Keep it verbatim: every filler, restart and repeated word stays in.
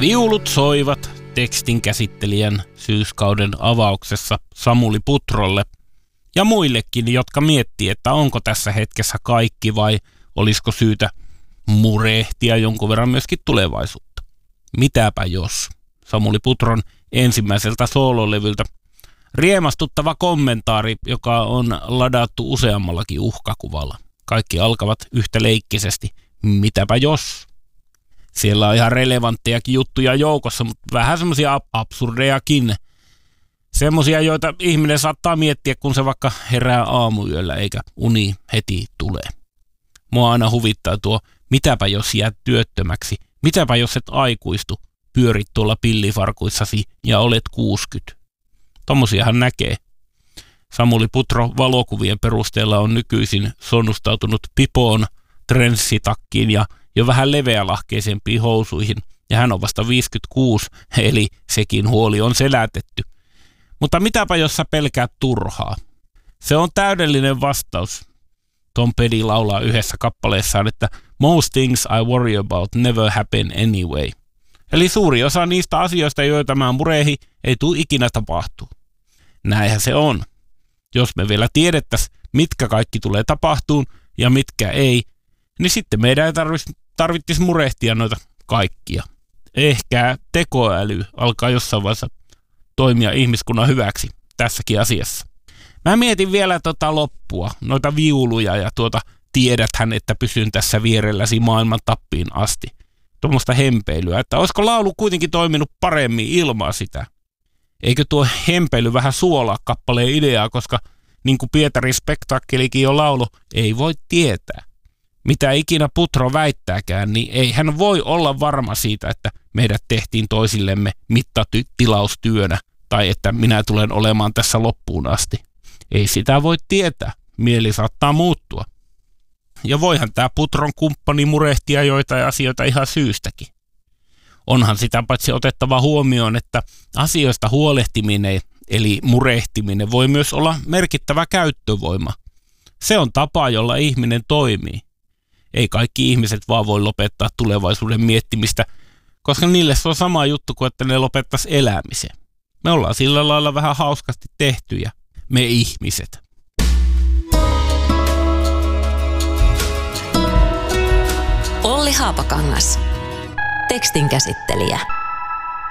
Viulut soivat tekstin käsittelijän syyskauden avauksessa Samuli Putrolle ja muillekin, jotka miettii, että onko tässä hetkessä kaikki vai olisiko syytä murehtia jonkun verran myöskin tulevaisuutta. Mitäpä jos? Samuli Putron ensimmäiseltä soololevyltä riemastuttava kommentaari, joka on ladattu useammallakin uhkakuvalla. Kaikki alkavat yhtä leikkisesti. Mitäpä jos? Siellä on ihan relevanttejakin juttuja joukossa, mutta vähän semmoisia absurdejakin. Semmoisia, joita ihminen saattaa miettiä, kun se vaikka herää aamuyöllä eikä uni heti tule. Mua aina huvittaa tuo, mitäpä jos jäät työttömäksi, mitäpä jos et aikuistu, pyörit tuolla pillifarkuissasi ja olet kuusikymmentä. Tommosiahan näkee. Samuli Putro valokuvien perusteella on nykyisin sonnustautunut pipoon, trenssitakkiin ja jo vähän leveälahkeisempiin housuihin, ja hän on vasta viisikymmentäkuusi, eli sekin huoli on selätetty. Mutta mitäpä jos sä pelkäät turhaa? Se on täydellinen vastaus. Tom Petty laulaa yhdessä kappaleessaan, että most things I worry about never happen anyway. Eli suuri osa niistä asioista, joita mä murehi, ei tule ikinä tapahtuu. Näinhän se on. Jos me vielä tiedettäisiin, mitkä kaikki tulee tapahtuun ja mitkä ei, niin sitten meidän ei tarvitsisi murehtia noita kaikkia. Ehkä tekoäly alkaa jossain vaiheessa toimia ihmiskunnan hyväksi tässäkin asiassa. Mä mietin vielä tota loppua, noita viuluja ja tuota tiedäthän, että pysyn tässä vierelläsi maailman tappiin asti. Tuommoista hempeilyä, että olisiko laulu kuitenkin toiminut paremmin ilman sitä. Eikö tuo hempeily vähän suolaa kappaleen ideaa, koska niin kuin Pietarin Spektakkelikin jo laulo, ei voi tietää. Mitä ikinä Putro väittääkään, niin ei hän voi olla varma siitä, että meidät tehtiin toisillemme mittatilaustyönä tai että minä tulen olemaan tässä loppuun asti. Ei sitä voi tietää. Mieli saattaa muuttua. Ja voihan tämä Putron kumppani murehtia joitain asioita ihan syystäkin. Onhan sitä paitsi otettava huomioon, että asioista huolehtiminen eli murehtiminen voi myös olla merkittävä käyttövoima. Se on tapa, jolla ihminen toimii. Ei kaikki ihmiset vaan voi lopettaa tulevaisuuden miettimistä, koska niille se on sama juttu kuin että ne lopettaisi elämisen. Me ollaan sillä lailla vähän hauskasti tehtyjä, me ihmiset. Olli Haapakangas, tekstin käsittelijä.